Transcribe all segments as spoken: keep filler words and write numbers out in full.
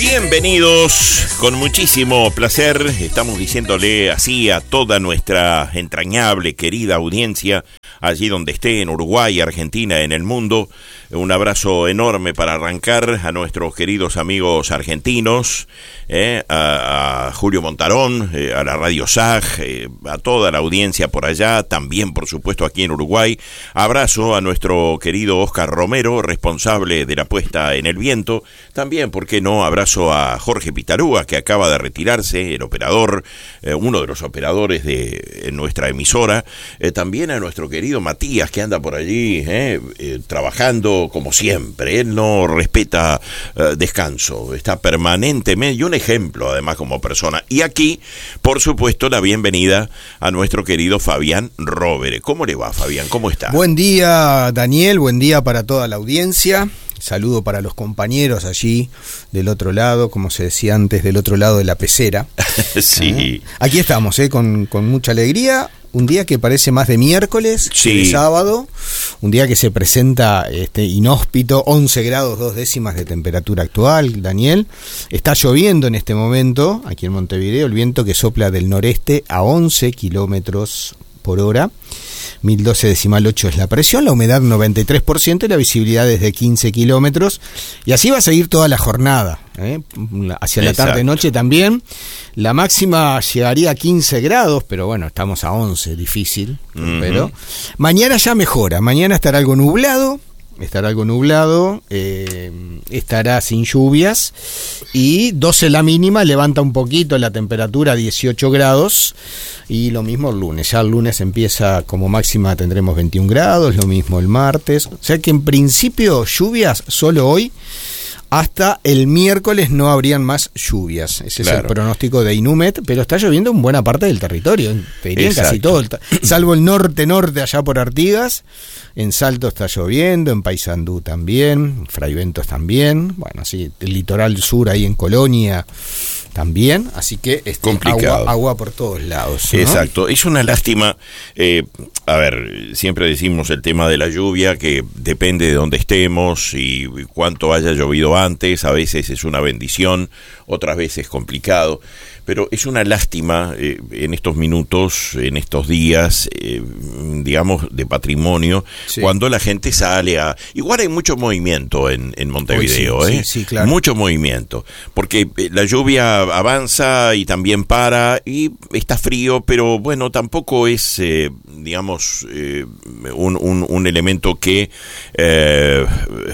Bienvenidos, con muchísimo placer, estamos diciéndole así a toda nuestra entrañable, querida audiencia, allí donde esté, en Uruguay, Argentina, en el mundo, un abrazo enorme para arrancar a nuestros queridos amigos argentinos, eh, a, a Julio Montarón, eh, a la Radio S A G, eh, a toda la audiencia por allá, también por supuesto aquí en Uruguay. Abrazo a nuestro querido Oscar Romero, responsable de la puesta en el viento, también, ¿por qué no? Abrazo a Jorge Pitarúa, que acaba de retirarse, el operador, eh, uno de los operadores de nuestra emisora, eh, también a nuestro querido Matías, que anda por allí eh, eh, trabajando como siempre. Él no respeta eh, descanso, está permanentemente, y un ejemplo además como persona. Y aquí, por supuesto, la bienvenida a nuestro querido Fabián Rovere. ¿Cómo le va, Fabián? ¿Cómo está? Buen día, Daniel, buen día para toda la audiencia. Saludo para los compañeros allí del otro lado, como se decía antes, del otro lado de la pecera. Sí. ¿Eh? Aquí estamos, ¿eh? con, con mucha alegría. Un día que parece más de miércoles sí. que de sábado. Un día que se presenta este, inhóspito, once grados dos décimas de temperatura actual, Daniel. Está lloviendo en este momento, aquí en Montevideo, el viento que sopla del noreste a once kilómetros por hora. mil doce decimal ocho es la presión, la humedad noventa y tres por ciento y la visibilidad es de quince kilómetros. Y así va a seguir toda la jornada, ¿eh? Hacia la Exacto. tarde-noche también. La máxima llegaría a quince grados, pero bueno, estamos a once, difícil. Uh-huh. Pero mañana ya mejora, mañana estará algo nublado. Estará algo nublado, eh, estará sin lluvias y doce la mínima, levanta un poquito la temperatura a dieciocho grados y lo mismo el lunes, ya el lunes empieza como máxima tendremos veintiún grados, lo mismo el martes, o sea que en principio lluvias solo hoy. Hasta el miércoles no habrían más lluvias. Ese claro. es el pronóstico de Inumet, pero está lloviendo en buena parte del territorio. Te diría en casi todo, el ta- salvo el norte-norte allá por Artigas. En Salto está lloviendo, en Paysandú también, Fraiventos también. Bueno, sí, el litoral sur ahí en Colonia también. Así que es complicado. Agua, agua por todos lados, ¿no? Exacto. Es una lástima. Eh, a ver, siempre decimos el tema de la lluvia, que depende de dónde estemos y cuánto haya llovido antes. A veces es una bendición, otras veces es complicado. Pero es una lástima eh, en estos minutos, en estos días, eh, digamos, de patrimonio, sí. cuando la gente sale a... Igual hay mucho movimiento en, en Montevideo, Hoy sí, ¿eh? Sí, sí, claro. Mucho movimiento, porque la lluvia avanza y también para, y está frío, pero bueno, tampoco es, eh, digamos, eh, un, un, un elemento que... Eh,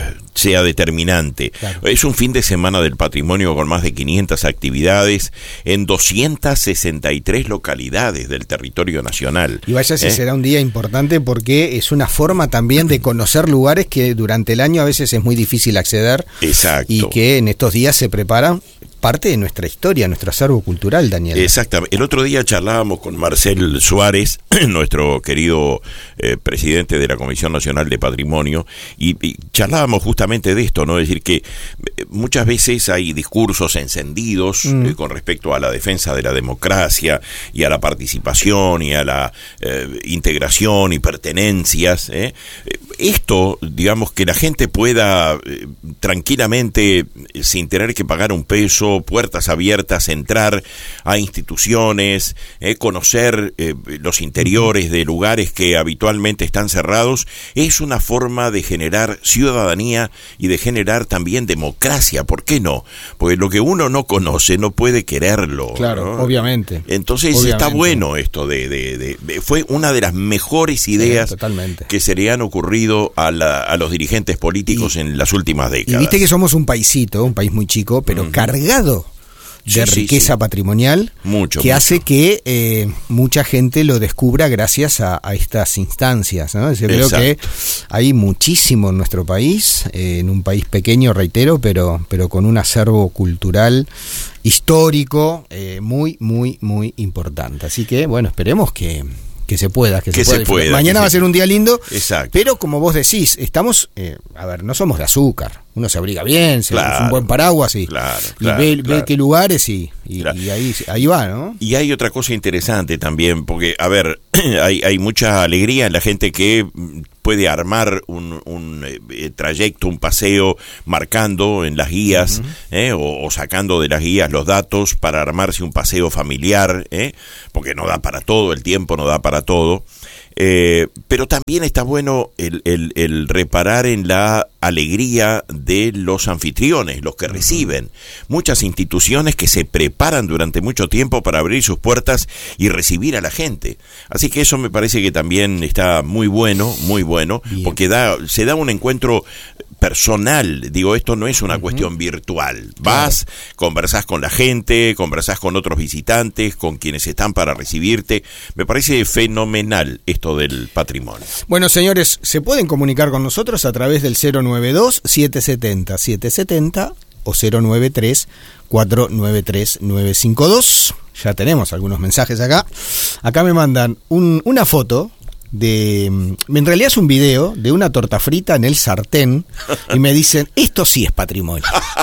sea determinante. Claro. Es un fin de semana del patrimonio con más de quinientas actividades en doscientas sesenta y tres localidades del territorio nacional. Y vaya si ¿Eh? será un día importante porque es una forma también de conocer lugares que durante el año a veces es muy difícil acceder. Exacto. Y que en estos días se preparan parte de nuestra historia, nuestro acervo cultural, Daniel. Exactamente. El otro día charlábamos con Marcel Suárez, nuestro querido eh, presidente de la Comisión Nacional de Patrimonio, y, y charlábamos justamente de esto, ¿no? Es decir, que eh, muchas veces hay discursos encendidos mm. eh, con respecto a la defensa de la democracia y a la participación y a la eh, integración y pertenencias. ¿eh? Esto, digamos, que la gente pueda eh, tranquilamente, sin tener que pagar un peso, puertas abiertas, entrar a instituciones, eh, conocer eh, los interiores de lugares que habitualmente están cerrados, es una forma de generar ciudadanía y de generar también democracia. ¿Por qué no? Porque lo que uno no conoce no puede quererlo. Claro, ¿no? Obviamente. Entonces obviamente. Está bueno esto de, de, de, de... Fue una de las mejores ideas sí, totalmente. que se le han ocurrido a, la, a los dirigentes políticos y, en las últimas décadas. Y viste que somos un paisito, un país muy chico, pero uh-huh. cargado de sí, riqueza sí, sí. patrimonial mucho, que mucho. hace que eh, mucha gente lo descubra gracias a, a estas instancias, ¿no? Yo creo que hay muchísimo en nuestro país, eh, en un país pequeño, reitero, pero, pero con un acervo cultural histórico eh, muy, muy, muy importante. Así que, bueno, esperemos que... que se pueda, que, que se, se pueda. Mañana va se... a ser un día lindo, exacto. Pero como vos decís, estamos, eh, a ver, no somos de azúcar. uno se abriga bien, se claro, usa un buen paraguas y, claro, y claro, ve, claro. ve qué lugares y, y, claro. y ahí, ahí va, ¿no? Y hay otra cosa interesante también, porque, a ver, hay, hay mucha alegría en la gente que puede armar un, un eh, trayecto, un paseo, marcando en las guías, uh-huh. eh, o, o sacando de las guías los datos para armarse un paseo familiar, eh, porque no da para todo, el tiempo no da para todo. Eh, pero también está bueno el, el, el reparar en la alegría de los anfitriones, los que reciben. Muchas instituciones que se preparan durante mucho tiempo para abrir sus puertas y recibir a la gente. Así que eso me parece que también está muy bueno, muy bueno, bien. Porque da, se da un encuentro personal. Digo, esto no es una uh-huh. cuestión virtual. Vas, claro. conversás con la gente, conversás con otros visitantes, con quienes están para recibirte. Me parece fenomenal esto del patrimonio. Bueno, señores, se pueden comunicar con nosotros a través del cero nueve dos, siete siete cero, siete siete cero o cero nueve tres, cuatro nueve tres, nueve cinco dos. Ya tenemos algunos mensajes acá. Acá me mandan un, una foto de, en realidad es un video de una torta frita en el sartén y me dicen, esto sí es patrimonio.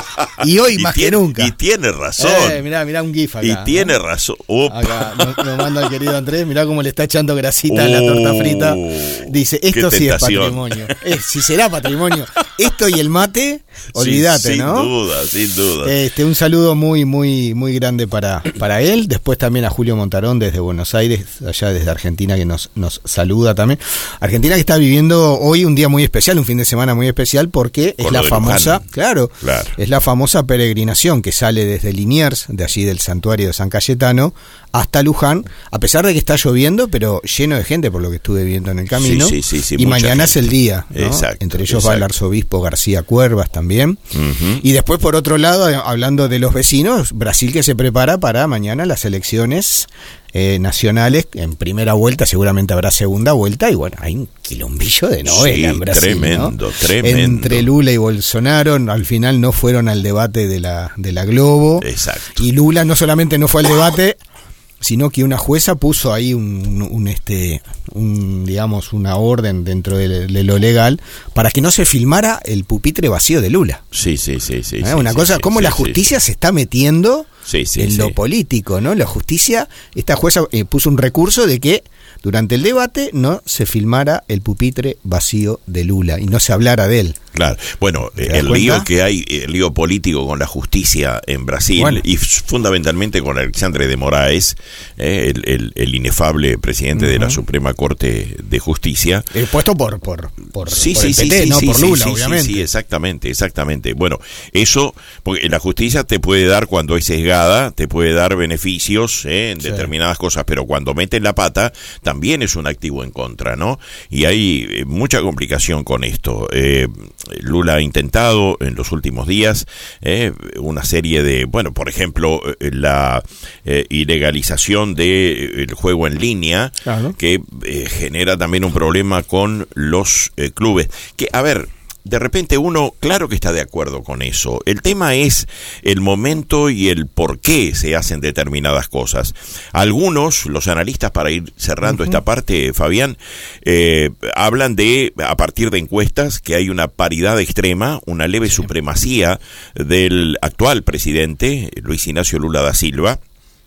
Y hoy y más tiene, que nunca. Y tiene razón. Eh, mirá, mirá un gif acá. Y tiene ¿no? razón. Opa. Acá nos, nos manda el querido Andrés, mirá cómo le está echando grasita a la torta frita. Dice, esto sí es patrimonio. Eh, si será patrimonio. Esto y el mate, olvídate, sí, ¿no? Sin duda, sin duda. Este, un saludo muy, muy, muy grande para, para él. Después también a Julio Montarón desde Buenos Aires, allá desde Argentina, que nos, nos saluda también. Argentina que está viviendo hoy un día muy especial, un fin de semana muy especial, porque Con es la famosa, claro, claro, es la famosa peregrinación que sale desde Liniers, de allí del santuario de San Cayetano, hasta Luján, a pesar de que está lloviendo, pero lleno de gente por lo que estuve viendo en el camino. Sí, sí, sí, sí, y mañana gente. Es el día, ¿no? Exacto, entre ellos exacto. va el arzobispo García Cuervas también. Uh-huh. Y después, por otro lado, hablando de los vecinos, Brasil que se prepara para mañana las elecciones eh, nacionales. En primera vuelta seguramente habrá segunda vuelta, y bueno, hay un quilombillo de novela sí, en Brasil, tremendo, ¿no? tremendo. Entre Lula y Bolsonaro, al final no fueron al debate de la, de la Globo. Exacto. Y Lula no solamente no fue al debate, sino que una jueza puso ahí un, un este un digamos una orden dentro de, de lo legal para que no se filmara el pupitre vacío de Lula. Sí, sí, sí, sí. ¿Eh? sí una sí, cosa, sí, cómo sí, la sí, justicia sí. se está metiendo sí, sí, en sí. lo político, ¿no? La justicia, esta jueza eh, puso un recurso de que durante el debate no se filmara el pupitre vacío de Lula y no se hablara de él. Claro, bueno, el cuenta? lío que hay, el lío político con la justicia en Brasil, bueno. y fundamentalmente con Alexandre de Moraes, eh, el, el, el inefable presidente uh-huh. de la Suprema Corte de Justicia. Eh, puesto por, por, por, sí, por sí, el sí, P T, sí, no sí, por Lula, sí, obviamente. Sí, sí, exactamente, exactamente. Bueno, eso, porque la justicia te puede dar, cuando es sesgada, te puede dar beneficios eh, en sí. determinadas cosas, pero cuando meten la pata, también es un activo en contra, ¿no? Y hay eh, mucha complicación con esto. Eh, Lula ha intentado en los últimos días eh, una serie de, bueno, por ejemplo, eh, la eh, ilegalización del eh, juego en línea, claro. que eh, genera también un problema con los eh, clubes. Que, a ver, de repente uno, claro que está de acuerdo con eso. El tema es el momento y el por qué se hacen determinadas cosas. Algunos, los analistas, para ir cerrando uh-huh. esta parte, Fabián, eh, hablan de, a partir de encuestas, que hay una paridad extrema, una leve sí. supremacía del actual presidente, Luis Ignacio Lula da Silva,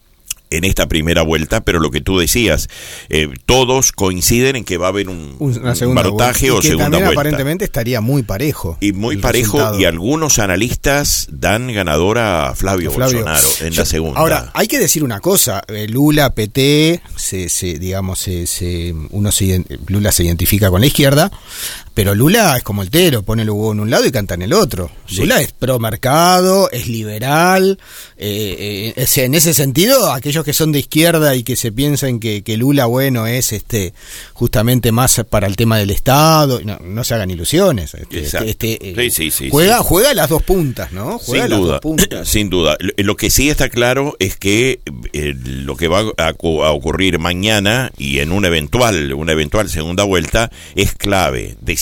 en esta primera vuelta, pero lo que tú decías, eh, todos coinciden en que va a haber un, un balotaje o segunda vuelta. Aparentemente estaría muy parejo. Y muy parejo, resultado. Y algunos analistas dan ganadora a Flavio, Flavio. Bolsonaro en Yo, la segunda. Ahora, hay que decir una cosa, eh, Lula, P T, se, se, digamos, se, se, uno se, Lula se identifica con la izquierda, pero Lula es como el tero, pone el huevo en un lado y canta en el otro. Sí. Lula es pro mercado, es liberal, eh, eh, en ese sentido, aquellos que son de izquierda y que se piensan que, que Lula, bueno, es este justamente más para el tema del Estado, no, no se hagan ilusiones. Este, este, eh, sí, sí, sí, juega, sí. juega las dos puntas, ¿no? Juega sin las duda, dos puntas. Sin duda. Lo que sí está claro es que eh, lo que va a, a ocurrir mañana y en una eventual, una eventual segunda vuelta es clave, decisiva.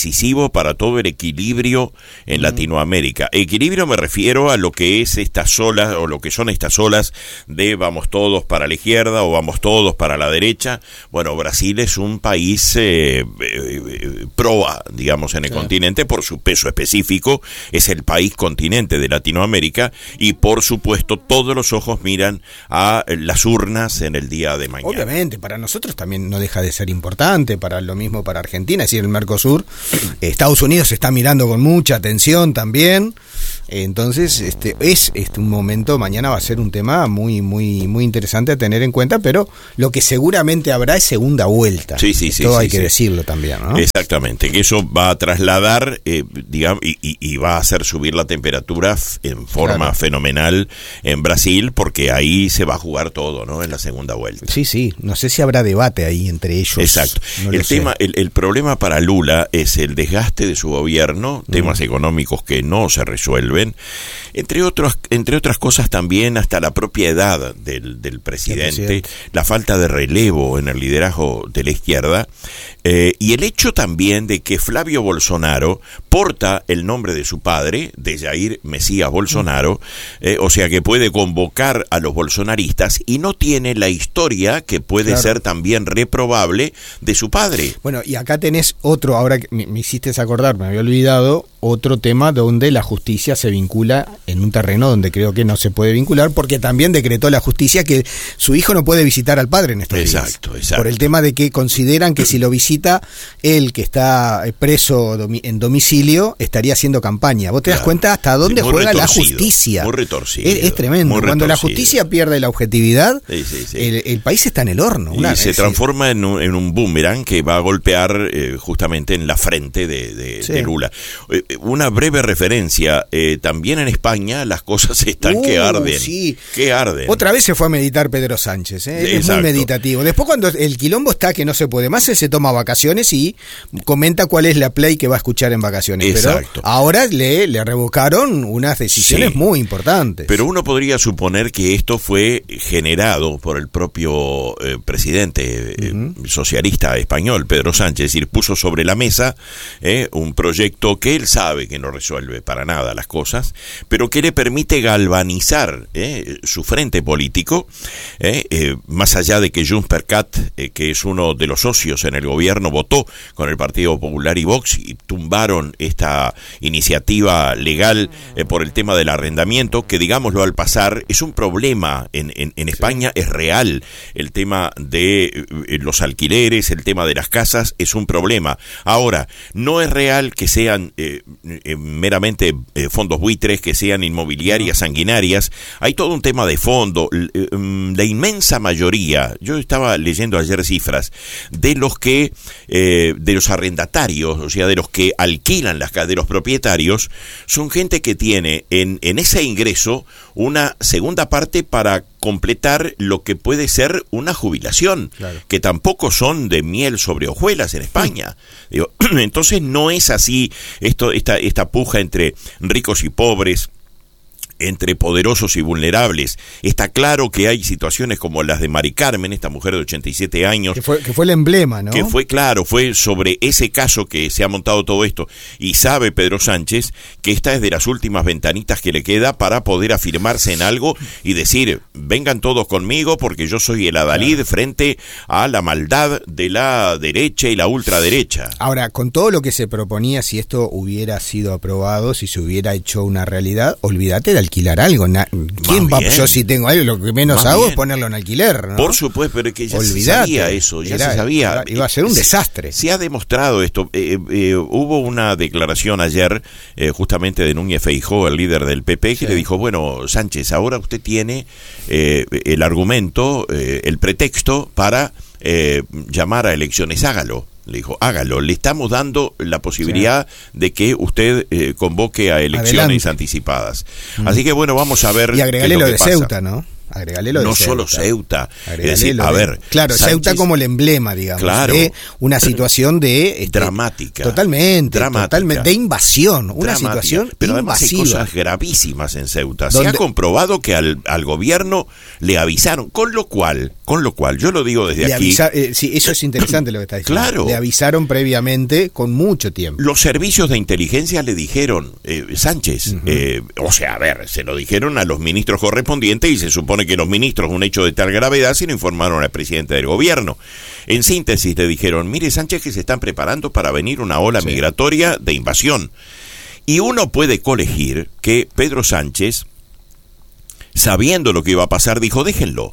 decisivo para todo el equilibrio en Latinoamérica. Equilibrio me refiero a lo que es estas olas, o lo que son estas olas de vamos todos para la izquierda o vamos todos para la derecha. Bueno, Brasil es un país eh, eh, proa, digamos, en el claro. continente por su peso específico. Es el país continente de Latinoamérica y, por supuesto, todos los ojos miran a las urnas en el día de mañana. Obviamente, para nosotros también no deja de ser importante, para lo mismo para Argentina, es decir, el Mercosur. Estados Unidos se está mirando con mucha atención también. Entonces, este es este un momento, mañana va a ser un tema muy muy muy interesante a tener en cuenta, pero lo que seguramente habrá es segunda vuelta. Sí, sí, sí. Todo sí, hay sí. que decirlo también, ¿no? Exactamente, que eso va a trasladar, eh, digamos, y, y, y va a hacer subir la temperatura f- en forma claro. fenomenal en Brasil, porque ahí se va a jugar todo, ¿no? En la segunda vuelta. Sí, sí. No sé si habrá debate ahí entre ellos. Exacto. No el tema, el, el problema para Lula es el desgaste de su gobierno, mm. temas económicos que no se resuelven. Entre otros, entre otras cosas también hasta la propia edad del, del presidente, presidente, la falta de relevo en el liderazgo de la izquierda, eh, y el hecho también de que Flavio Bolsonaro porta el nombre de su padre, de Jair Mesías Bolsonaro, eh, o sea que puede convocar a los bolsonaristas y no tiene la historia que puede claro. ser también reprobable de su padre. Bueno, y acá tenés otro, ahora que me, me hiciste acordar, me había olvidado, otro tema donde la justicia se vincula en un terreno donde creo que no se puede vincular, porque también decretó la justicia que su hijo no puede visitar al padre en estos días. Exacto, exacto. Por el tema de que consideran que si lo visita él, que está preso domi- en domicilio, estaría haciendo campaña. ¿Vos te das claro. cuenta hasta dónde sí, juega retorcido, la justicia? Muy retorcido. Es, es tremendo. Cuando retorcido. La justicia pierde la objetividad, sí, sí, sí. El, el país está en el horno. Y una, se es, transforma en un, en un boomerang que va a golpear eh, justamente en la frente de, de, sí. de Lula. Eh, una breve referencia, eh, también en España las cosas están uh, que arden. Sí. Que arden. Otra vez se fue a meditar Pedro Sánchez, ¿eh? Es muy meditativo. Después cuando el quilombo está que no se puede más, él se toma vacaciones y comenta cuál es la play que va a escuchar en vacaciones. Exacto. Pero ahora le, le revocaron unas decisiones sí. muy importantes. Pero uno podría suponer que esto fue generado por el propio eh, presidente eh, uh-huh. socialista español, Pedro Sánchez, es decir, puso sobre la mesa eh, un proyecto que él sabe que no resuelve para nada las cosas, pero que le permite galvanizar eh, su frente político, eh, eh, más allá de que Junts per Cat, eh, que es uno de los socios en el gobierno, votó con el Partido Popular y Vox y tumbaron esta iniciativa legal eh, por el tema del arrendamiento, que digámoslo al pasar, es un problema en, en, en España, sí. es real, el tema de eh, los alquileres, el tema de las casas, es un problema. Ahora, no es real que sean eh, eh, meramente eh, fondos buitres, que sean inmobiliarias sanguinarias, hay todo un tema de fondo. La inmensa mayoría, yo estaba leyendo ayer cifras, de los que, eh, de los arrendatarios, o sea, de los que alquilan las casas, de los propietarios, son gente que tiene en, en ese ingreso una segunda parte para completar lo que puede ser una jubilación, claro. que tampoco son de miel sobre hojuelas en España. Mm. Digo, entonces no es así esto, esta, esta puja entre ricos y pobres, entre poderosos y vulnerables. Está claro que hay situaciones como las de Mari Carmen, esta mujer de ochenta y siete años. Que fue, que fue el emblema, ¿no? Que fue, claro, fue sobre ese caso que se ha montado todo esto. Y sabe Pedro Sánchez que esta es de las últimas ventanitas que le queda para poder afirmarse en algo y decir, vengan todos conmigo porque yo soy el adalid claro. frente a la maldad de la derecha y la ultraderecha. Ahora, con todo lo que se proponía, si esto hubiera sido aprobado, si se hubiera hecho una realidad, olvídate de alquilar algo. ¿Quién va? Yo si tengo algo, lo que menos Más hago bien. es ponerlo en alquiler, ¿no? Por supuesto, pero es que ya Olvídate. se sabía eso, ya Era, se sabía. Iba a ser un se, desastre. Se ha demostrado esto. Eh, eh, hubo una declaración ayer, eh, justamente de Núñez Feijóo, el líder del P P, que sí. le dijo, bueno, Sánchez, ahora usted tiene eh, el argumento, eh, el pretexto para eh, llamar a elecciones, hágalo. Le dijo, hágalo, le estamos dando la posibilidad sí. de que usted eh, convoque a elecciones Adelante. anticipadas. Mm. Así que bueno, vamos a ver. Y agregarle lo, lo de pasa. Ceuta, ¿no? Agregale lo de no Ceuta. solo Ceuta. Agregale Es decir, lo a de- ver. Claro, Sánchez, Ceuta como el emblema, digamos, Claro. de una situación de... este, dramática. Totalmente, Dramática. totalmente. De invasión. Una Dramática. situación Pero además hay invasiva. cosas gravísimas en Ceuta. Se Donde- ha comprobado que al, al gobierno le avisaron, con lo cual, con lo cual, yo lo digo desde Le aquí, avisa- eh, sí, eso es interesante lo que está diciendo. Claro. Le avisaron previamente con mucho tiempo. los servicios de inteligencia le dijeron, eh, Sánchez, Ujú. eh, o sea, a ver, se lo dijeron a los ministros correspondientes y se supone que los ministros, un hecho de tal gravedad, se lo informaron al presidente del gobierno. En síntesis le dijeron, mire Sánchez, que se están preparando para venir una ola Sí. migratoria de invasión. Y uno puede colegir que Pedro Sánchez, sabiendo lo que iba a pasar, dijo, déjenlo.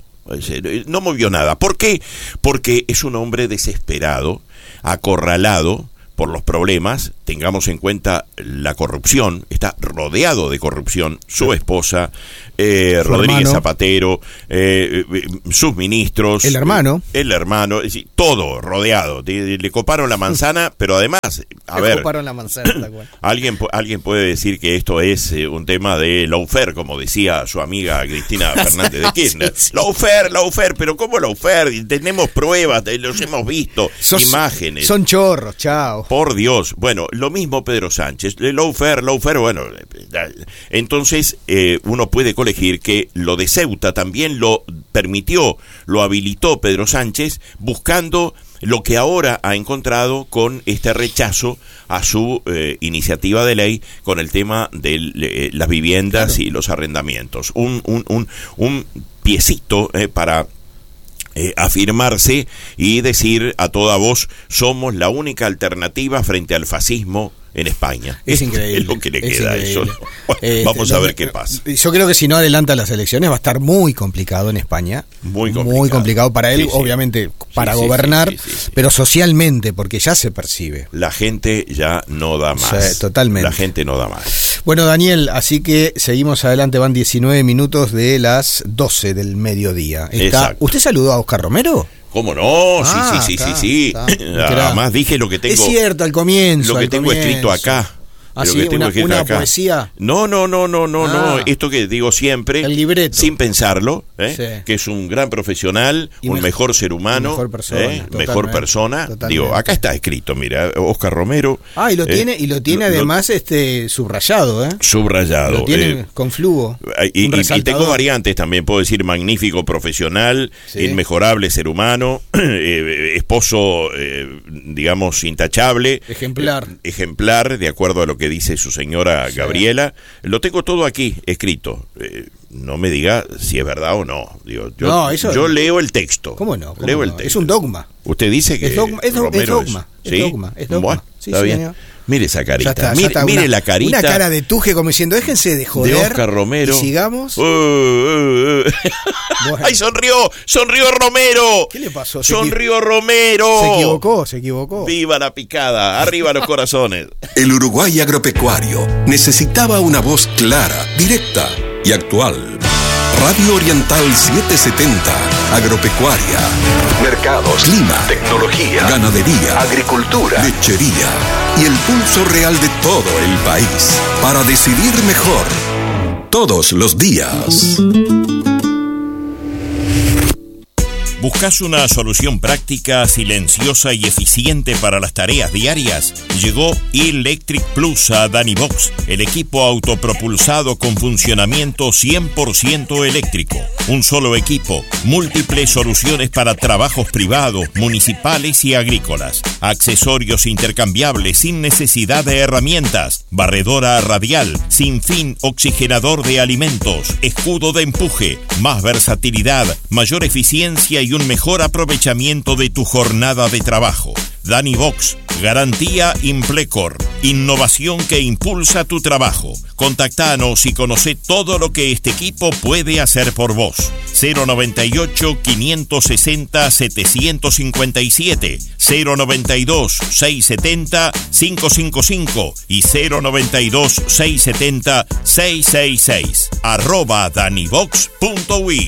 No movió nada. ¿Por qué? Porque es un hombre desesperado, acorralado por los problemas. Tengamos en cuenta la corrupción, está rodeado de corrupción, su esposa, eh, Su Rodríguez hermano. Zapatero, eh, eh, sus ministros, El hermano. eh, el hermano, es decir, todo rodeado. Le, le coparon la manzana, pero además, a Le ver, coparon la manzana, tal cual. alguien, pu- alguien puede decir que esto es eh, un tema de lawfare, como decía su amiga Cristina Fernández de Kirchner. Sí, sí. Lawfare, lawfare, pero ¿cómo lawfare? Tenemos pruebas, eh, los hemos visto, Sos- imágenes. Son chorros, chao. Por Dios. Bueno, lo mismo Pedro Sánchez. Lawfare, lawfare, bueno. eh, Entonces, eh, uno puede colegir que lo de Ceuta también lo permitió, lo habilitó Pedro Sánchez, buscando lo que ahora ha encontrado con este rechazo a su eh, iniciativa de ley con el tema de eh, las viviendas Claro. y los arrendamientos. Un, un, un, un piecito eh, para... Eh, afirmarse y decir a toda voz, somos la única alternativa frente al fascismo en España. Es increíble. Es lo que le es queda a eso. increíble. Bueno, Este, vamos a lo- ver qué pasa. Yo creo que si no adelanta las elecciones va a estar muy complicado en España. Muy complicado. complicado para él, Sí, sí. obviamente, para Sí, sí, gobernar, sí, sí, sí, sí. pero socialmente, porque ya se percibe. La gente ya no da más. Sí, totalmente. La gente no da más. Bueno, Daniel, así que seguimos adelante, van diecinueve minutos de las doce del mediodía. Está, Exacto. ¿usted saludó a Oscar Romero? ¿Cómo no? Sí, Ah, sí, sí, está, sí, está. sí. Además dije lo que tengo. Es cierto, al comienzo. Lo que al tengo comienzo. escrito acá. ¿Ah, Lo sí? que tengo ¿Una, escrito una acá. poesía? No, no, no, no, no, Ah. no. Esto que digo siempre, El libreto. sin pensarlo, ¿eh? Sí. Que es un gran profesional, Y un mejor- mejor ser humano, mejor persona, ¿eh? totalmente, mejor persona. totalmente. Digo, acá está escrito, mira, Oscar Romero. Ah, y lo eh, tiene, y lo tiene lo- además este subrayado, ¿eh? Subrayado. Lo tiene eh, con flujo. Y, y- un y resaltador. tengo variantes también, puedo decir magnífico profesional, Sí. inmejorable ser humano, eh, esposo, eh, digamos, intachable. Ejemplar. eh, ejemplar, de acuerdo a lo que dice su señora Sí. Gabriela. Lo tengo todo aquí escrito. Eh, no me diga si es verdad o no. Digo, yo, No, eso- yo leo el texto. ¿Cómo no? ¿Cómo leo no? el texto. Es un dogma. Usted dice que Es dogma, es do- Romero es dogma, es ¿sí? dogma, es dogma. Bueno, Sí, está bien. señor. Mire esa carita. Ya está, ya mire está, mire una, la carita. Una cara de tuje como diciendo, déjense de joder. de Oscar Romero. Y sigamos. Uh, uh, uh. Bueno. ¡Ay, sonrió! ¡Sonrió Romero! ¿Qué le pasó? Se ¡Sonrió Romero! Se equivocó, se equivocó. ¡Viva la picada! ¡Arriba los corazones! El Uruguay agropecuario necesitaba una voz clara, directa y actual. Radio Oriental setecientos setenta, agropecuaria, mercados, clima, tecnología, ganadería, agricultura, lechería y el pulso real de todo el país para decidir mejor todos los días. ¿Buscas una solución práctica, silenciosa y eficiente para las tareas diarias? Llegó Electric Plus a Danivox, el equipo autopropulsado con funcionamiento cien por ciento eléctrico. Un solo equipo, múltiples soluciones para trabajos privados, municipales y agrícolas. Accesorios intercambiables sin necesidad de herramientas. Barredora radial, sin fin, oxigenador de alimentos, escudo de empuje, más versatilidad, mayor eficiencia y un mejor aprovechamiento de tu jornada de trabajo. Danivox, garantía Implecor, innovación que impulsa tu trabajo. Contactanos y conoce todo lo que este equipo puede hacer por vos. cero noventa y ocho, quinientos sesenta, setecientos cincuenta y siete, cero noventa y dos, seiscientos setenta, quinientos cincuenta y cinco y cero noventa y dos, seiscientos setenta, seiscientos sesenta y seis. Arroba danivox punto uy.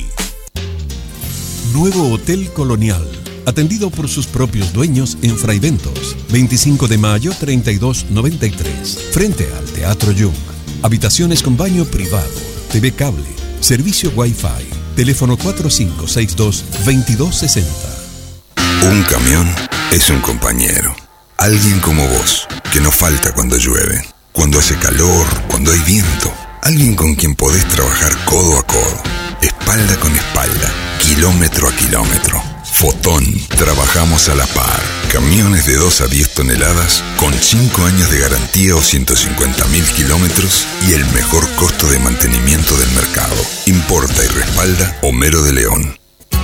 Nuevo Hotel Colonial, atendido por sus propios dueños en Fraiventos, veinticinco de mayo treinta y dos noventa y tres, frente al Teatro Jung. Habitaciones con baño privado, T V cable, servicio Wi-Fi, Teléfono cuatro cinco seis dos, dos dos seis cero. Un camión es un compañero. Alguien como vos, que no falta cuando llueve, cuando hace calor, cuando hay viento. Alguien con quien podés trabajar codo a codo, espalda con espalda, kilómetro a kilómetro. Fotón, trabajamos a la par. Camiones de dos a diez toneladas, con cinco años de garantía o ciento cincuenta mil kilómetros y el mejor costo de mantenimiento del mercado. Importa y respalda Homero de León.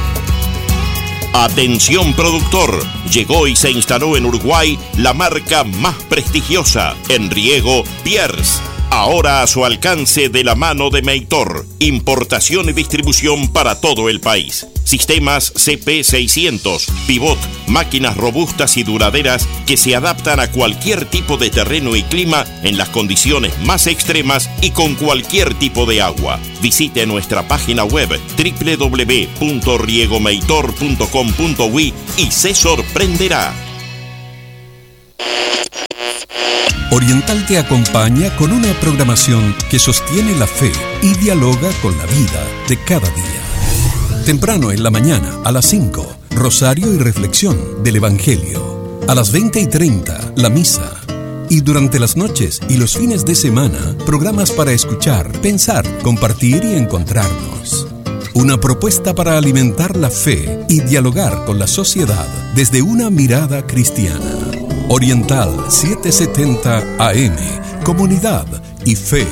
Atención productor, llegó y se instaló en Uruguay la marca más prestigiosa en riego, Pierce. Ahora a su alcance de la mano de Meitor. Importación y distribución para todo el país. Sistemas C P seiscientos, pivot, máquinas robustas y duraderas que se adaptan a cualquier tipo de terreno y clima en las condiciones más extremas y con cualquier tipo de agua. Visite nuestra página web doble u doble u doble u punto riegomeitor punto com punto uy y se sorprenderá. Oriental te acompaña con una programación que sostiene la fe y dialoga con la vida de cada día. Temprano en la mañana, a las cinco, rosario y reflexión del Evangelio. A las veinte y treinta, la misa. Y durante las noches y los fines de semana, programas para escuchar, pensar, compartir y encontrarnos. Una propuesta para alimentar la fe y dialogar con la sociedad desde una mirada cristiana. Oriental setecientos setenta A M, comunidad y fe.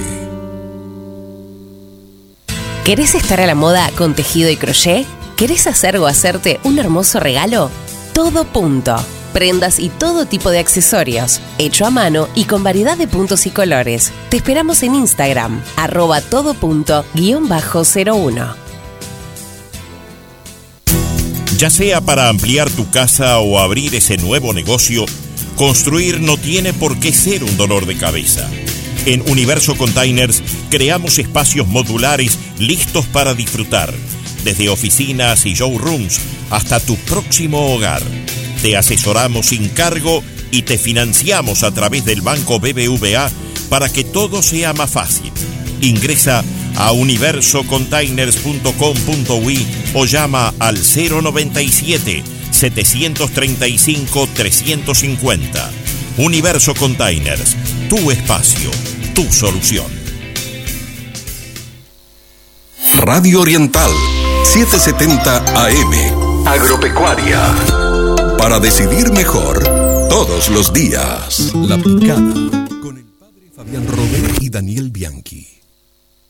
¿Querés estar a la moda con tejido y crochet? ¿Querés hacer o hacerte un hermoso regalo? Todo Punto. Prendas y todo tipo de accesorios, hecho a mano y con variedad de puntos y colores. Te esperamos en Instagram, arroba todo punto guión bajo cero uno. Ya sea para ampliar tu casa o abrir ese nuevo negocio, construir no tiene por qué ser un dolor de cabeza. En Universo Containers creamos espacios modulares listos para disfrutar, desde oficinas y showrooms hasta tu próximo hogar. Te asesoramos sin cargo y te financiamos a través del Banco B B V A para que todo sea más fácil. Ingresa a universo containers punto com punto uy o llama al cero noventa y siete, setecientos treinta y cinco, trescientos cincuenta. Universo Containers, tu espacio, tu solución. Radio Oriental setecientos setenta A M, Agropecuaria. Para decidir mejor todos los días. La Picada, con el padre Fabián Robert y Daniel Bianchi.